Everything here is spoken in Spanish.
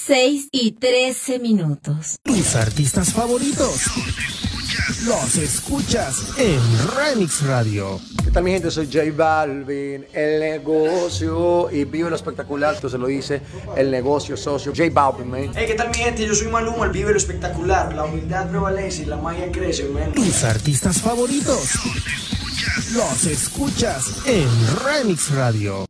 6:13. Tus artistas favoritos los escuchas en Remix Radio. ¿Qué tal, mi gente? Soy J Balvin, el negocio, y vive lo espectacular. Esto se lo dice el negocio socio J Balvin, man. Hey, ¿qué tal, mi gente? Yo soy Maluma, el vive lo espectacular. La humildad prevalece y la magia crece, man. Tus artistas favoritos los escuchas en Remix Radio.